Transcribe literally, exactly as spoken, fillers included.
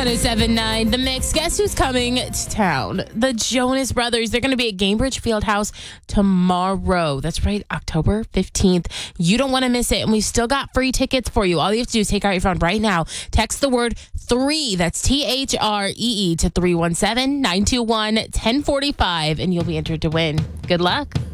seven point nine The Mix. Guess who's coming to town? The Jonas Brothers. They're going to be at Gainbridge Fieldhouse tomorrow. That's right, October fifteenth. You don't want to miss it. And we've still got free tickets for you. All you have to do is take out your phone right now. Text the word three. That's T H R E E to three one seven, nine two one, one zero four five. And you'll be entered to win. Good luck.